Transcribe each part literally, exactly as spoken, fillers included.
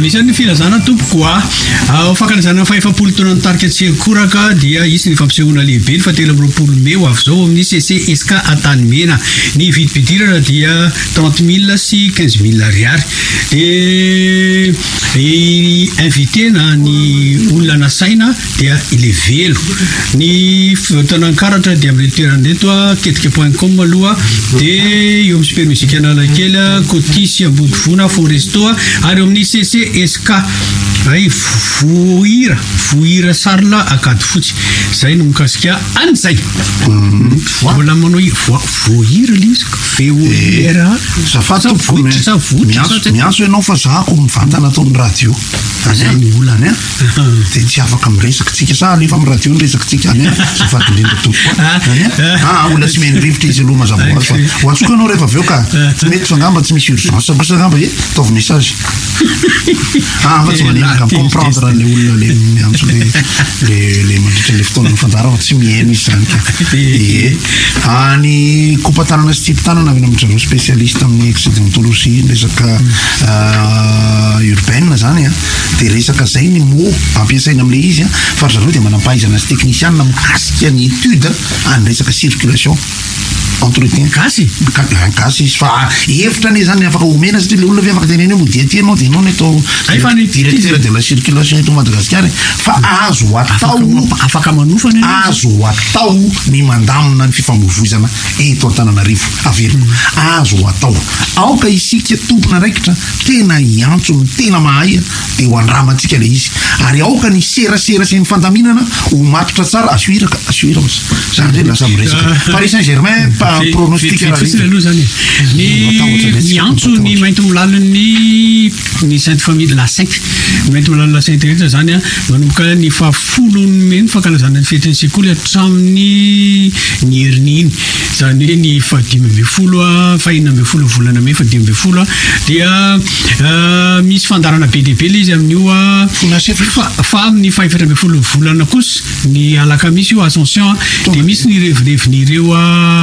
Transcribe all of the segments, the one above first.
Anisan'ny filazana tompokoa ao fakanazana faefapolo taona nitarika tsy akoraka dia isy ny fampisehoana lehibe ny fatelo amby roapolo May ho avy zao amin'ny C C S K Antanimena. Ny vidim-pidirana dia trente mille sy quinze mille ariary. Et invité na ny olona nasaina dia ile velo. Ny tanankaratra dia amin'ny toerana eto ketika point com aloha dia eo amin'ny super musique Analakely Cotisy Ambodivona Foresto ary eo amin'ny C C S K ay vohira vohira sarla akady fotsy zay no mikasika an'izay. Mbola manao vohira lizy vohira zafato mianso ianao fa zako mivantana ataon'ny radio azay ny olany a dia tsy afaka miresaka tsika sa alefa amin'ny radio nyresaka tsika any a zafato indrindra tompo olona tsy meny rivotra izy aloha mazava ho azy fa ho antsoka anao rehefa aveo ka mety fangamba tsy misy urgence basa ngamba e taovy message fa tsy manenaka comprendre le olona le miantso le le mandritra le fotoana fanjara fa tsy mihaino izy zany ka e any kopatanana sy tipitanana avy namitra spécialiste amin'ny accidentologie resaka urbaine zany a dia resaka zay ny mot ampiasaina amin'le izy a fa zareo dia manampahaizana sy technicien mikasika ny étude any resaka circulation entretien gasy gasy izy fa hevitra ne zany afaka omena satria le olona ve afaka teneny mo dia tianao dia anao ny atao directeur de la circulation eto Madagasikara fa azo atao afaka manofana azo atao ny mandamina ny fifamoivoizana eto Antananarivo averiko azo atao aoka isika tompona raikitra tena iantso ny tena mahay dia ho andramantsika le izy ary aoka ny serasera sy ny fandaminana ho matotra tsara asuiraka asuira zany zay lasa miresaka Paris Saint-Germain pronostic aloha zany ny antso ny mainty milaliny ny Sainte Famille la cinq mainty milaliny la Sainte rehetra zany a manomboka ny fahafolony meny fankalazana ny fetiny sekoly hatramin'ny ny herininy iny zany hoe ny fahadimy amby folo a fahenina amby folo volana May fahadimy amby folo dia misy fandarana be dia be le izy amin'io a fa amin'ny fahaefatra amby folo volana kosa ny alakamisy io Ascension dia misy ny revirevin'ireo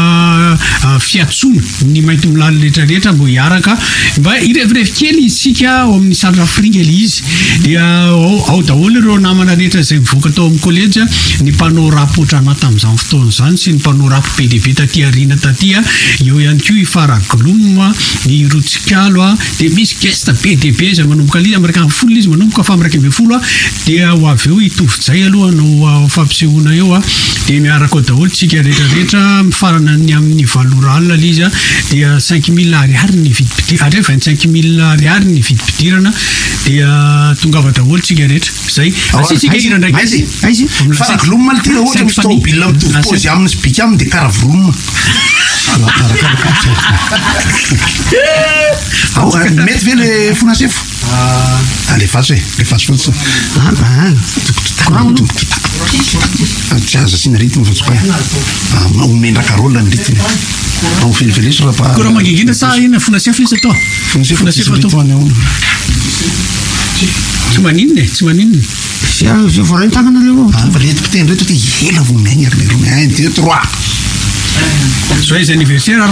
fiatsona ny mainty milaly rehetrarehetra mbo hiaraka mba irevirevy kely isika ao amin'ny Centrafrique le izy dia ao daholo ireo namana rehetra zay mivoaka tao amin'ny collège ny mpanao rapotrana tamin'izany fotoana zany sy ny mpanao rapo be dia be taty arina taty a eo ihany koa i Faraglom ny Rotsikalo a dia misy geste be dia be zay manomboka lizy amraka amin'ny folo izy manomboka fa amraka amby folo a dia ho avy eo itovy-jay aloha no fampisehoana eo a dia miaraka ao daholo tsika rehetrarehetra mifarana ny amin'ny valorala lizy a dia cinq mille ariary ny vidim-pidirana ary vingt-cinq mille ariary ny vidim-pidirana dia tongava daholo tsika rehetra zay asitsika hira ndraiky aizy Faraglom le tena ohatra misy tômobile mitovy pôzy aminy sy bika aminy dia Caravrom mety ve le fonasefo alefatsy e lefatsy fotsy tsy aza sy ny rythme fa tsoka omendraka rôla ny rythme ao felifeleso raha koa raha mangingina sa ina fonasefo izy atao fonasefo atao tsy maninona e tsy maninona zay voarainy tagnanareo fa retim-piteny reto te ela vo miaigny ary le romain deux trois joyeux anniversaire